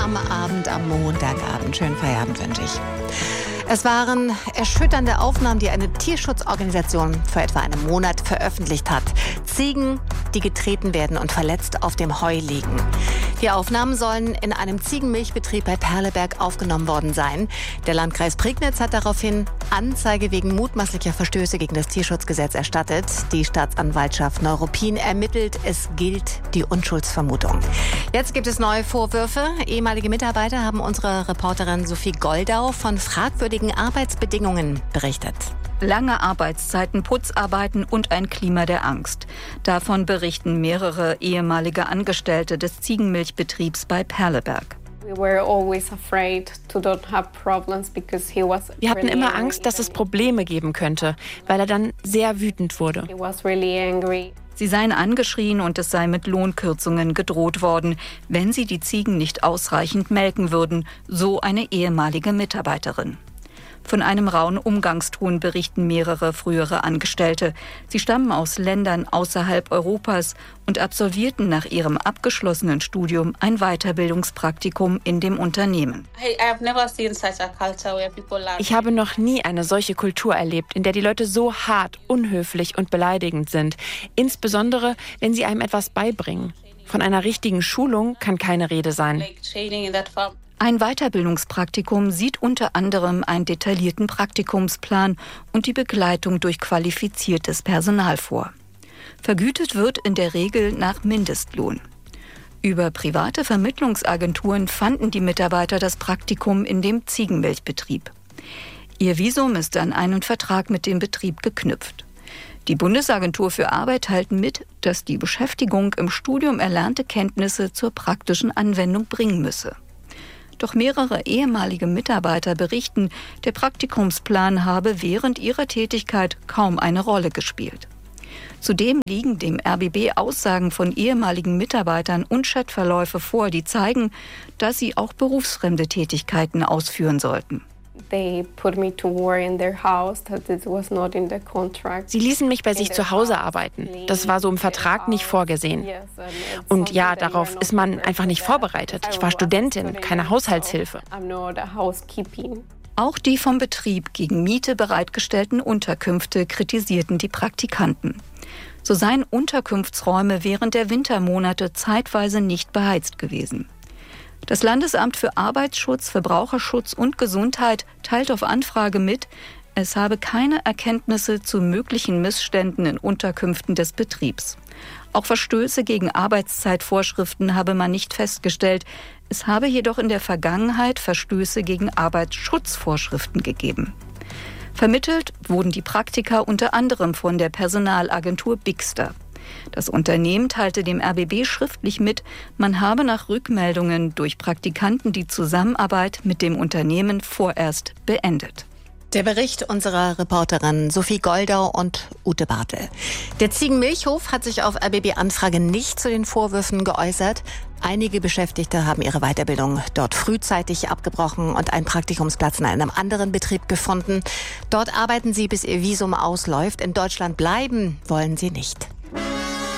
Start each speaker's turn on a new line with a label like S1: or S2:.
S1: am Abend, am Montagabend. Schönen Feierabend wünsche ich. Es waren erschütternde Aufnahmen, die eine Tierschutzorganisation vor etwa einem Monat veröffentlicht hat. Ziegen, die getreten werden und verletzt auf dem Heu liegen. Die Aufnahmen sollen in einem Ziegenmilchbetrieb bei Perleberg aufgenommen worden sein. Der Landkreis Prignitz hat daraufhin Anzeige wegen mutmaßlicher Verstöße gegen das Tierschutzgesetz erstattet. Die Staatsanwaltschaft Neuruppin ermittelt. Es gilt die Unschuldsvermutung. Jetzt gibt es neue Vorwürfe. Ehemalige Mitarbeiter haben unsere Reporterin Sophie Goldau von fragwürdigen Arbeitsbedingungen berichtet.
S2: Lange Arbeitszeiten, Putzarbeiten und ein Klima der Angst. Davon berichten mehrere ehemalige Angestellte des Ziegenmilchbetriebs bei Perleberg.
S3: Wir
S4: hatten immer Angst, dass es Probleme geben könnte, weil er dann sehr wütend wurde.
S2: Sie seien angeschrien und es sei mit Lohnkürzungen gedroht worden, wenn sie die Ziegen nicht ausreichend melken würden, so eine ehemalige Mitarbeiterin. Von einem rauen Umgangston berichten mehrere frühere Angestellte. Sie stammen aus Ländern außerhalb Europas und absolvierten nach ihrem abgeschlossenen Studium ein Weiterbildungspraktikum in dem Unternehmen.
S4: Ich habe noch nie eine solche Kultur erlebt, in der die Leute so hart, unhöflich und beleidigend sind. Insbesondere, wenn sie einem etwas beibringen. Von einer richtigen Schulung kann keine Rede sein.
S2: Ein Weiterbildungspraktikum sieht unter anderem einen detaillierten Praktikumsplan und die Begleitung durch qualifiziertes Personal vor. Vergütet wird in der Regel nach Mindestlohn. Über private Vermittlungsagenturen fanden die Mitarbeiter das Praktikum in dem Ziegenmilchbetrieb. Ihr Visum ist an einen Vertrag mit dem Betrieb geknüpft. Die Bundesagentur für Arbeit teilt mit, dass die Beschäftigung im Studium erlernte Kenntnisse zur praktischen Anwendung bringen müsse. Doch mehrere ehemalige Mitarbeiter berichten, der Praktikumsplan habe während ihrer Tätigkeit kaum eine Rolle gespielt. Zudem liegen dem RBB Aussagen von ehemaligen Mitarbeitern und Chatverläufe vor, die zeigen, dass sie auch berufsfremde Tätigkeiten ausführen sollten.
S3: Sie
S4: ließen mich bei sich zu Hause arbeiten. Das war so im Vertrag nicht vorgesehen. Und ja, darauf ist man einfach nicht vorbereitet. Ich war Studentin, keine Haushaltshilfe.
S2: Auch die vom Betrieb gegen Miete bereitgestellten Unterkünfte kritisierten die Praktikanten. So seien Unterkunftsräume während der Wintermonate zeitweise nicht beheizt gewesen. Das Landesamt für Arbeitsschutz, Verbraucherschutz und Gesundheit teilt auf Anfrage mit, es habe keine Erkenntnisse zu möglichen Missständen in Unterkünften des Betriebs. Auch Verstöße gegen Arbeitszeitvorschriften habe man nicht festgestellt. Es habe jedoch in der Vergangenheit Verstöße gegen Arbeitsschutzvorschriften gegeben. Vermittelt wurden die Praktika unter anderem von der Personalagentur Bigster. Das Unternehmen teilte dem RBB schriftlich mit, man habe nach Rückmeldungen durch Praktikanten die Zusammenarbeit mit dem Unternehmen vorerst beendet.
S1: Der Bericht unserer Reporterin Sophie Goldau und Ute Bartel. Der Ziegenmilchhof hat sich auf RBB-Anfrage nicht zu den Vorwürfen geäußert. Einige Beschäftigte haben ihre Weiterbildung dort frühzeitig abgebrochen und einen Praktikumsplatz in einem anderen Betrieb gefunden. Dort arbeiten sie, bis ihr Visum ausläuft. In Deutschland bleiben wollen sie nicht.